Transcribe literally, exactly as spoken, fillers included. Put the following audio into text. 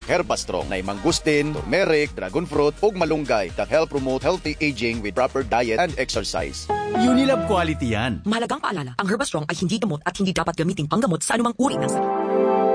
Herbastrong na mangustin, turmeric, dragon fruit, ug malunggay that help promote healthy aging with proper diet and exercise. Unilab quality yan. Mahalagang paalala, ang Herbastrong ay hindi gamot at hindi dapat gamitin panggamot sa anumang uri ng sakit.